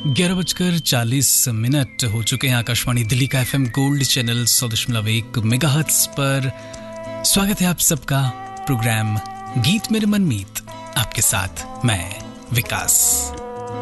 11:40 हो चुके हैं। आकाशवाणी दिल्ली का FM गोल्ड चैनल 100.1 मेगाहर्ट्ज पर स्वागत है आप सबका। प्रोग्राम गीत मेरे मनमीत, आपके साथ मैं विकास।